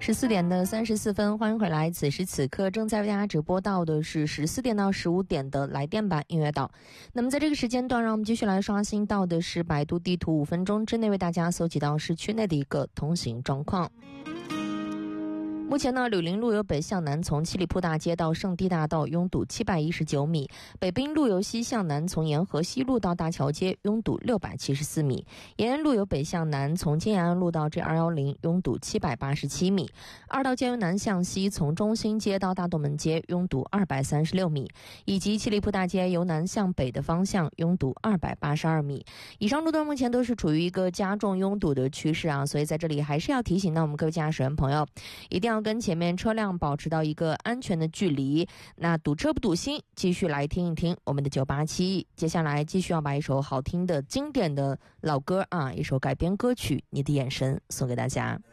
14点的34分，欢迎回来。此时此刻正在为大家直播到的是14点到15点的来电版音乐岛。那么在这个时间段，让我们继续来刷新到的是百度地图5分钟之内为大家搜集到市区内的一个通行状况。目前呢，柳林路由北向南从七里铺大街到圣地大道拥堵719米，北滨路由西向南从沿河西路到大桥街拥堵674米，延安路由北向南从金延安路到 G210 拥堵787米，二道街由南向西从中心街到大东门街拥堵236米，以及七里铺大街由南向北的方向拥堵282米。以上路段目前都是处于一个加重拥堵的趋势啊，所以在这里还是要提醒到我们各位驾驶员朋友，一定要跟前面车辆保持到一个安全的距离。那堵车不堵心，继续来听一听我们的987。接下来继续要把一首好听的经典的老歌啊，一首改编歌曲《你的眼神》送给大家。